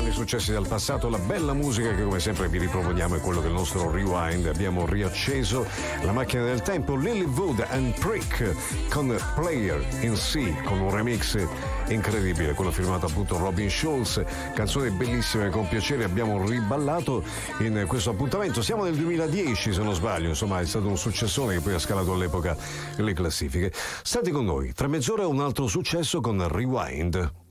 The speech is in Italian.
grandi successi del passato, la bella musica che come sempre vi riproponiamo è quello del nostro Rewind. Abbiamo riacceso la macchina del tempo, Lilywood and Prick con Player in C, con un remix incredibile, quello firmato appunto Robin Schulz, canzone bellissima, con piacere abbiamo riballato in questo appuntamento. Siamo nel 2010 se non sbaglio, insomma è stato un successone che poi ha scalato all'epoca le classifiche. State con noi, tra mezz'ora un altro successo con Rewind.